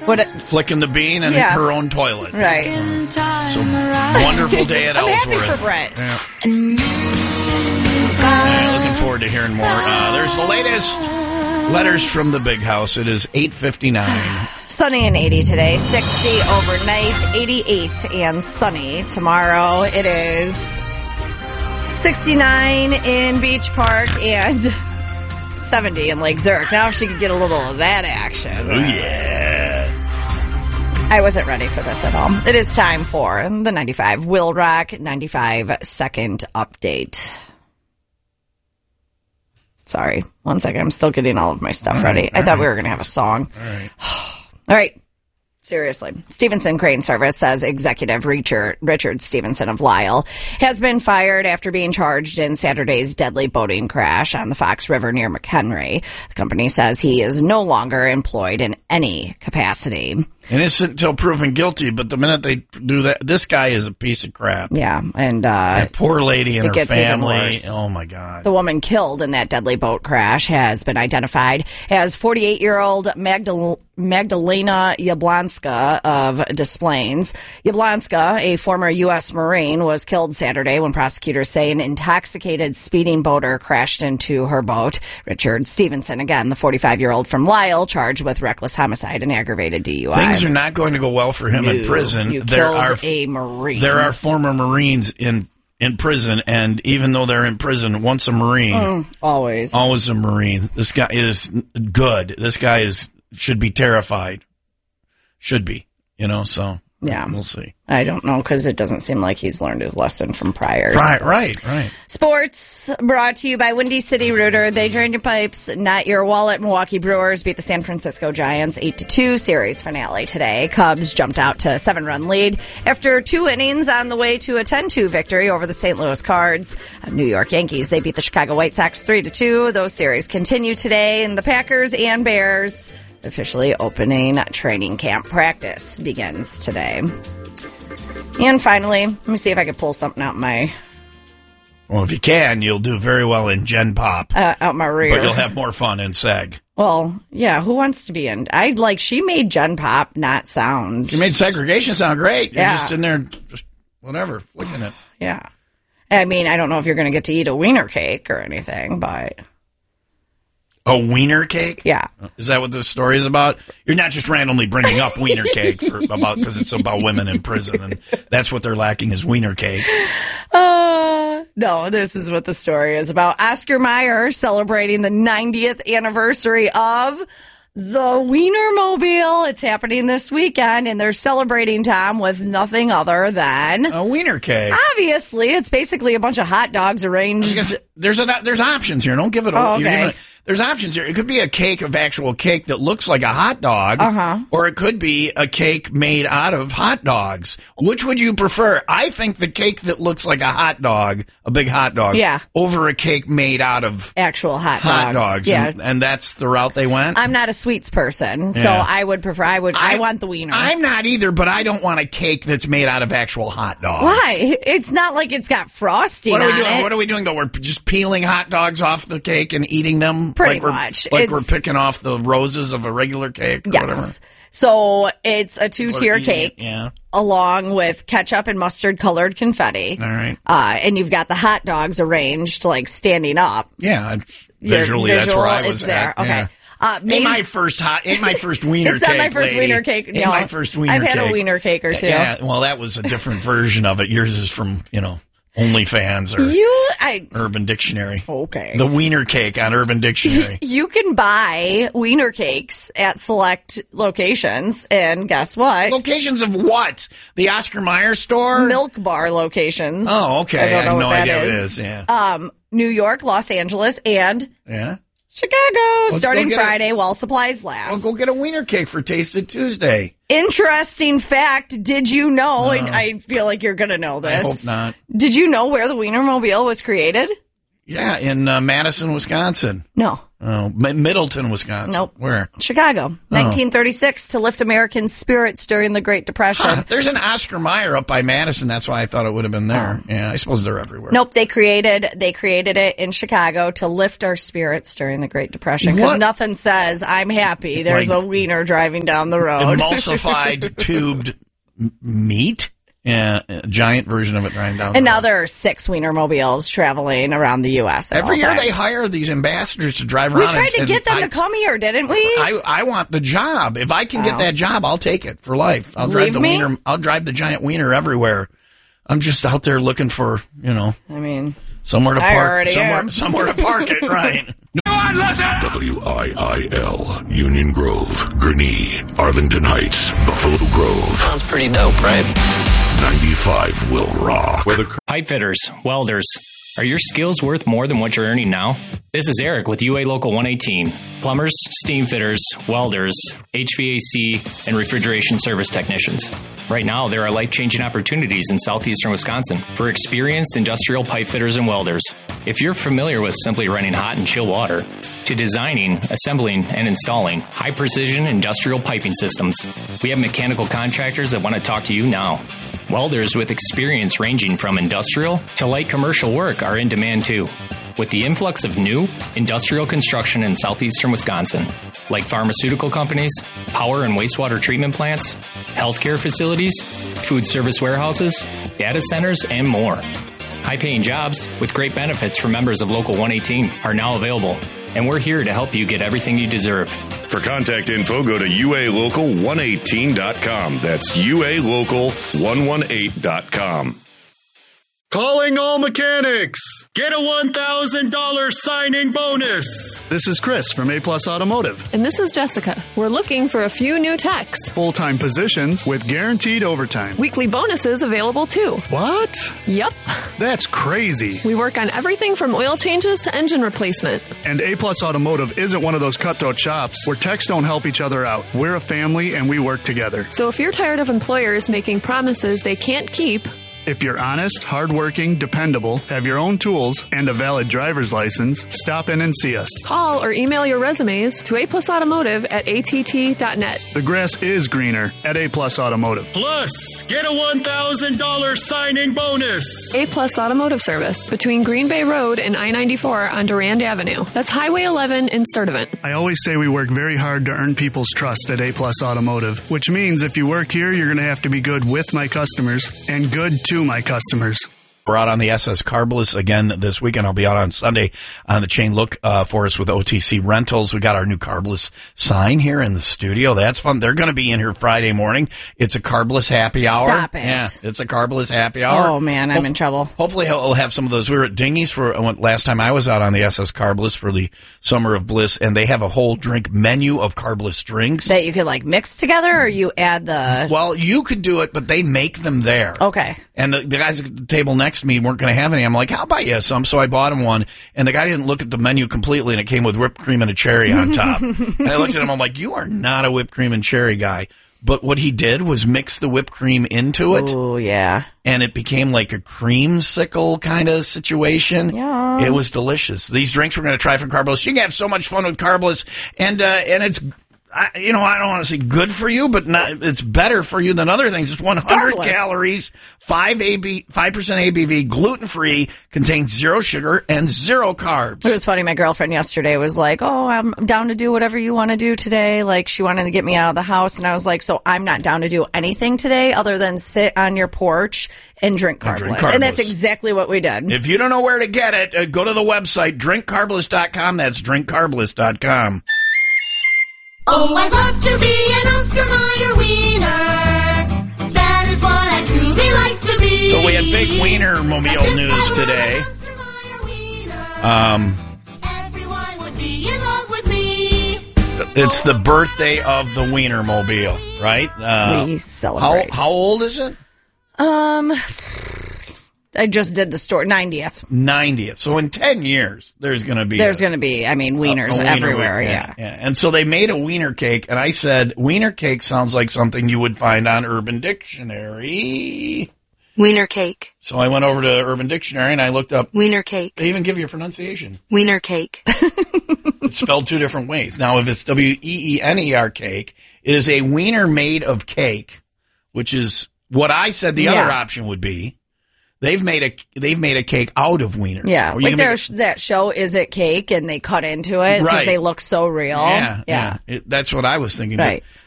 flicking the bean and her own toilet. Right. So wonderful day at Ellsworth. I'm happy for Brett. Looking forward to hearing more. There's the latest letters from the big house. It is 8:59. Sunny and 80 today, 60 overnight, 88 and sunny. Tomorrow it is 69 in Beach Park and 70 in Lake Zurich. Now if she could get a little of that action. Oh, yeah. I wasn't ready for this at all. It is time for the 95 Will Rock 95 second update. Sorry. 1 second. I'm still getting all of my stuff ready. I thought we were going to have a song. All right. Seriously. Stevenson Crane Service says executive Richard Stevenson of Lyle has been fired after being charged in Saturday's deadly boating crash on the Fox River near McHenry. The company says he is no longer employed in any capacity. Innocent until proven guilty, but the minute they do that, this guy is a piece of crap. Yeah, and that poor lady and her family. Oh, my God. The woman killed in that deadly boat crash has been identified as 48-year-old Magdalena Yablonska of Des Plaines. Yablonska, a former U.S. Marine, was killed Saturday when prosecutors say an intoxicated speeding boater crashed into her boat. Richard Stevenson, again, the 45-year-old from Lyle, charged with reckless homicide and aggravated DUI. Things are not going to go well for him in prison. You killed a Marine. There are former Marines in prison, and even though they're in prison, once a Marine, always a Marine. This guy is good. This guy should be terrified. Should be, so yeah, we'll see. I don't know, because it doesn't seem like he's learned his lesson from priors. Right. Sports brought to you by Windy City Rooter. They drain your pipes, not your wallet. Milwaukee Brewers beat the San Francisco Giants 8-2. Series finale today. Cubs jumped out to a 7-run lead after 2 innings on the way to a 10-2 victory over the St. Louis Cards. New York Yankees, they beat the Chicago White Sox 3-2. Those series continue today, and the Packers and Bears officially opening training camp. Practice begins today. And finally, let me see if I can pull something out my... Well, if you can, you'll do very well in Gen Pop. Out my rear. But you'll have more fun in Seg. Well, yeah, who wants to be in... she made Gen Pop not sound... She made segregation sound great. You're just in there, just whatever, flicking it. Yeah. I mean, I don't know if you're going to get to eat a wiener cake or anything, but... A wiener cake? Yeah. Is that what this story is about? You're not just randomly bringing up wiener cake because it's about women in prison, and that's what they're lacking is wiener cakes. No, this is what the story is about. Oscar Mayer celebrating the 90th anniversary of the Wienermobile. It's happening this weekend, and they're celebrating, Tom, with nothing other than a wiener cake. Obviously, it's basically a bunch of hot dogs arranged. There's options here. Don't give it away. Okay. There's options here. It could be a cake of actual cake that looks like a hot dog, or it could be a cake made out of hot dogs. Which would you prefer? I think the cake that looks like a hot dog, a big hot dog, over a cake made out of actual hot dogs. Yeah. And that's the route they went? I'm not a sweets person, so I would prefer, I want the wiener. I'm not either, but I don't want a cake that's made out of actual hot dogs. Why? It's not like it's got frosting on it. What are we doing, though? We're just peeling hot dogs off the cake and eating them? Pretty much. We're picking off the roses of a regular cake or whatever? So it's a 2-tier cake along with ketchup and mustard-colored confetti. All right. And you've got the hot dogs arranged, standing up. Yeah. Visually, that's where I was there. at. Okay. Yeah. Ain't my first wiener it's cake. It's not my first wiener cake. Ain't my first wiener cake. I've had a wiener cake or two. Yeah, well, that was a different version of it. Yours is from, OnlyFans or Urban Dictionary. Okay. The wiener cake on Urban Dictionary. You can buy wiener cakes at select locations, and guess what? Locations of what? The Oscar Mayer store? Milk bar locations. Oh, okay. I don't know no what that idea is. What it is. Yeah. New York, Los Angeles, and Chicago, starting Friday while supplies last. Well, go get a wiener cake for Tasted Tuesday. Interesting fact. Did you know, and I feel like you're going to know this. I hope not. Did you know where the Wienermobile was created? Yeah, in Madison, Wisconsin. No. Middleton, Wisconsin. Nope. Where? Chicago. 1936 to lift American spirits during the Great Depression. There's an Oscar Mayer up by Madison. That's why I thought it would have been there. Yeah, I suppose they're everywhere. Nope, they created it in Chicago to lift our spirits during the Great Depression because nothing says I'm happy. There's a wiener driving down the road. Emulsified tubed meat. Yeah, a giant version of it driving down. And now there are 6 Wienermobiles traveling around the U.S. Every year they hire these ambambassadors to drive around. We tried to get them to come here, didn't we? I want the job. If I can get that job, I'll take it for life. I'll drive wiener. I'll drive the giant wiener everywhere. I'm just out there looking for, somewhere to park. Somewhere to park it, right? WIIL, Union Grove, Gurnee, Arlington Heights, Buffalo Grove. Sounds pretty dope, right? 95 will rock. Pipe fitters, welders, are your skills worth more than what you're earning now? This is Eric with UA Local 118. Plumbers, steam fitters, welders, HVAC, and refrigeration service technicians. Right now, there are life-changing opportunities in southeastern Wisconsin for experienced industrial pipe fitters and welders. If you're familiar with simply running hot and chill water, to designing, assembling, and installing high-precision industrial piping systems, we have mechanical contractors that want to talk to you now. Welders with experience ranging from industrial to light commercial work are in demand too. With the influx of new industrial construction in southeastern Wisconsin, like pharmaceutical companies, power and wastewater treatment plants, healthcare facilities, food service warehouses, data centers, and more. High-paying jobs with great benefits for members of Local 118 are now available, and we're here to help you get everything you deserve. For contact info, go to ualocal118.com. That's ualocal118.com. Calling all mechanics. Get a $1,000 signing bonus. This is Chris from A Plus Automotive. And this is Jessica. We're looking for a few new techs. Full-time positions with guaranteed overtime. Weekly bonuses available too. What? Yep. That's crazy. We work on everything from oil changes to engine replacement. And A Plus Automotive isn't one of those cutthroat shops where techs don't help each other out. We're a family and we work together. So if you're tired of employers making promises they can't keep, if you're honest, hardworking, dependable, have your own tools, and a valid driver's license, stop in and see us. Call or email your resumes to aplusautomotive@att.net. The grass is greener at A Plus Automotive. Plus, get a $1,000 signing bonus. A Plus Automotive Service between Green Bay Road and I-94 on Durand Avenue. That's Highway 11 in Sturtevant. I always say we work very hard to earn people's trust at A Plus Automotive, which means if you work here, you're going to have to be good with my customers and good to my customers. We're out on the SS Carbliss again this weekend. I'll be out on Sunday on the chain. Look for us with OTC Rentals. We got our new Carbliss sign here in the studio. That's fun. They're going to be in here Friday morning. It's a Carbliss happy hour. Stop it. Yeah, it's a Carbliss happy hour. Oh, man, I'm in trouble. Hopefully we'll have some of those. We were at Dingy's for last time I was out on the SS Carbliss for the Summer of Bliss, and they have a whole drink menu of Carbliss drinks. That you could, mix together, or you add the... Well, you could do it, but they make them there. Okay. And the guys at the table next to me weren't going to have any. I'm like, I'll buy you some. So I bought him one, and the guy didn't look at the menu completely, and it came with whipped cream and a cherry on top. And I looked at him, I'm like, you are not a whipped cream and cherry guy. But what he did was mix the whipped cream into it. Oh, yeah. And it became like a creamsicle kind of situation. Yeah. It was delicious. These drinks we're going to try from Carbliss. You can have so much fun with Carbliss, and it's... I don't want to say good for you, but it's better for you than other things. It's 100 calories, 5% ABV, gluten-free, contains 0 sugar and 0 carbs. It was funny. My girlfriend yesterday was like, oh, I'm down to do whatever you want to do today. Like, she wanted to get me out of the house. And I was like, so I'm not down to do anything today other than sit on your porch and drink Carbliss. And that's exactly what we did. If you don't know where to get it, go to the website, drinkcarbliss.com. That's drinkcarbliss.com. Oh, I'd love to be an Oscar Mayer wiener. That is what I truly like to be. So we had big Wienermobile news today. Everyone would be in love with me. It's the birthday of the Wienermobile, right? We celebrate. How old is it? I just did the story. 90th. So in 10 years, there's going to be wieners everywhere. Yeah. And so they made a wiener cake, and I said, wiener cake sounds like something you would find on Urban Dictionary. Wiener cake. So I went over to Urban Dictionary and I looked up Wiener cake. They even give you a pronunciation. Wiener cake. It's spelled two different ways. Now, if it's Weener cake, it is a wiener made of cake, which is what I said the other option would be. They've made a cake out of wieners. Yeah, like that show Is It Cake, and they cut into it because they look so real. Yeah. That's what I was thinking. Right. But